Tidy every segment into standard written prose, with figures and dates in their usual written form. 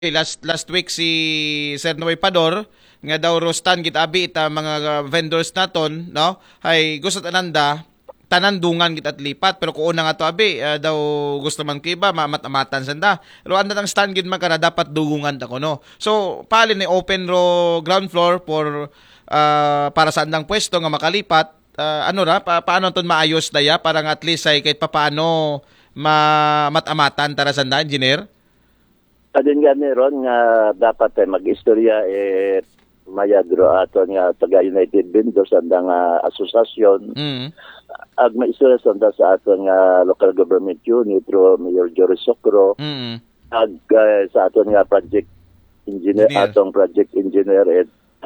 last week si Sir Noy Pador nga daw rostan gitabi ita mga vendors naton no ay gusto tananda tanandungan kita at lipat pero kung una nga to abi daw gusto man kiba mamat-amatan sanda pero anda tang stand gid man kana dapat dugungan ta kuno so palin ni open ro ground floor for para sa andang pwesto nga makalipat ano ra paano ton maayos daya para nga at least ay kahit papaano mamat-amatan tara sanda engineer. Adin nga ni Ron nga dapat mag-istorya mayadro aton nga taga United Vendors anda nga asosasyon. Ag maistorya sa aton nga local government unit through Mayor Jory Socro. Ag sa aton nga project engineer atong project engineer at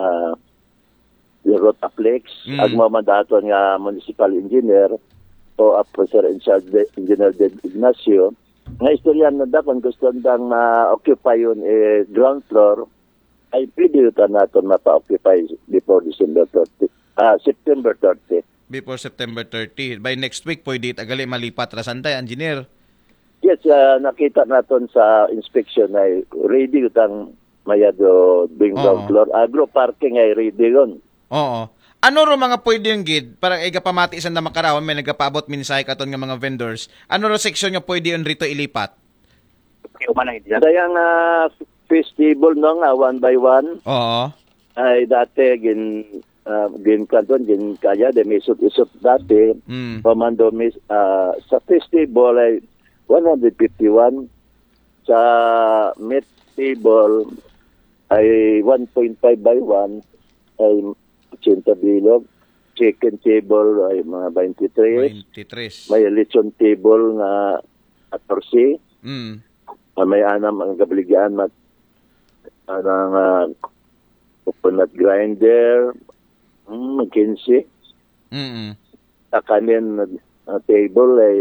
Rotaplex. Ag mamadaton nga municipal engineer o Professor in charge Engineer Ded Ignacio. Nga istoryan na kung gusto nang occupy yun ground floor, ay pwede yun natin mapa-occupy before September 30. Before September 30. By next week, pwede tagali malipat rasantay, engineer. Yes, nakita natin sa inspection ay ready yun mayado being ground floor. Agro parking ay ready yun. Oo. Ano ro mga pwede yung gid para igapamati sa namakarahon may nagapaabot minsay katon nga mga vendors. Ano ro section nga pwede yung rito ilipat? Dayang festival no nga one by one. Oo. Ay dati gin kanton gin kaya de misot-isot dati. Pamando sa festival ay 151 sa meat table ay 1.5 by 1 ay 80 bilog. Chicken table ay mga 23. May lechon table nga 14. May anam ang kabligaan anang coconut grinder 15. Kanin table ay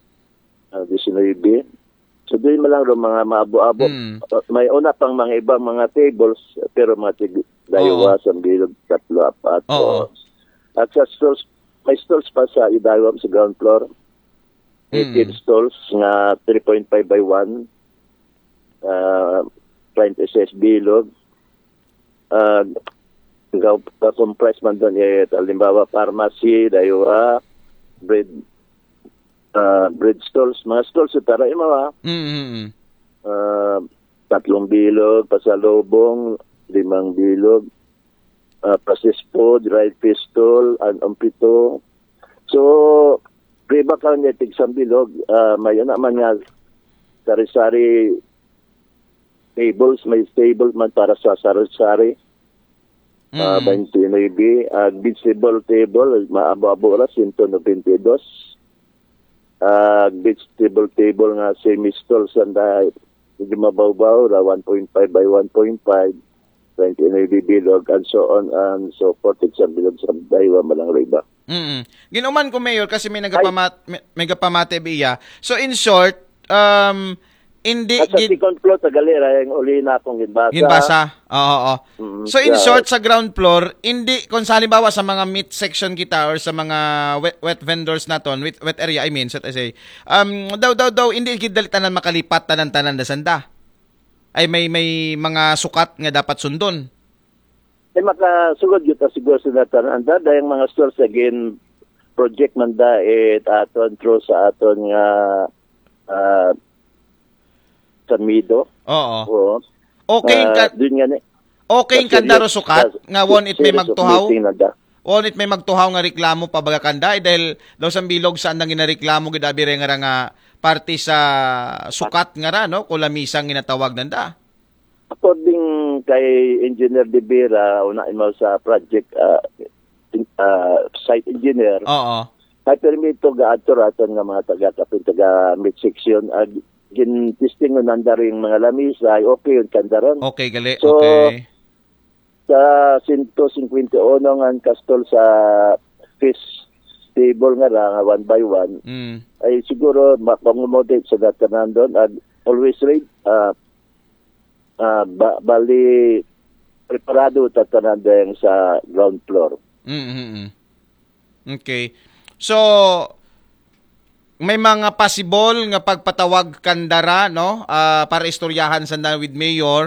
19. So doon mo lang mga maabo-abo. May una pang mga ibang mga tables pero mga daywa sa bilog 3-4. At sa stalls, may stalls pa sa idawam sa ground floor. 18 stalls nga 3.5 by 1. 26 bilog. Compress man doon halimbawa pharmacy, daywa, bread stalls, mga stalls sa tara imawa. 3 bilog, pasalubong, 5 bilog, processed food, dried fish stall, ampito. So, priba ka nga tigsang bilog, may naman nga sari-sari tables, may table man para sa sari-sari. 29, vegetable table, maabo-abo oras, 192. Vegetable table nga semi-stall sanda hindi mabaw-baw ra 1.5 by 1.5 29 bilog and so on and so forth sa bilog sa daywa malang riba. Ginuman ko mayor kasi may nagapamate biya. So in short, hindi sa second floor sa galera yung uli na akong ginbasa. Oo. So in short sa ground floor, hindi kung sa halimbawa sa mga meat section kita or sa mga wet vendors naton, wet area I mean, so to say. Daw hindi gid tanan makalipat tanan-tanan da sanda. Ay may mga sukat nga dapat sundon. Ay makasugod yun siguro sa tanan dahil mga stores again project man da aton through sa aton nga Mido. Oo. Okay kanda ro sukat nga won it may magtuhaw. Won it may magtuhaw nga reklamo pa baga kanda dahil daw sa bilog saan nang ginareklamo gid abi nga parte sa sukat nga ra no kulamisang ginatawag nanda. According kay Engineer De Vera unahin mo sa project site engineer. May permito ga aton nga mga taga mid section gin-testing ng nanda rin mga lamis ay okay yung kandaran. Okay, gali. So, okay. Sa 151 ang kastol sa fish table nga lang, 1 by 1, ay siguro mapangumotate sa datanan doon at always read bali preparado tatanan din sa ground floor. Okay. So, may mga possible nga pagpatawag kandara no para istoryahan sa with mayor